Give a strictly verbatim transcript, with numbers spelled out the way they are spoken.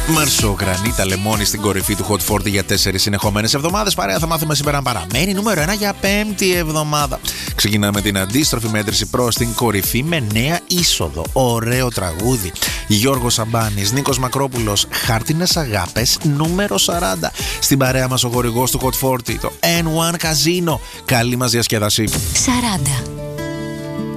Μαρσογρανίτα Λεμόνι στην κορυφή του Hot σαράντα για τέσσερις συνεχόμενες εβδομάδες. Παρέα θα μάθουμε σήμερα αν παραμένει νούμερο ένα για πέμπτη εβδομάδα. Ξεκινάμε την αντίστροφη μέτρηση προς την κορυφή με νέα είσοδο. Ωραίο τραγούδι. Γιώργος Σαμπάνης, Νίκος Μακρόπουλος, Χάρτινες Αγάπες, νούμερο σαράντα. Στην παρέα μας ο χορηγός του Hot σαράντα, το N one Casino. Καλή μας διασκέδαση. σαράντα.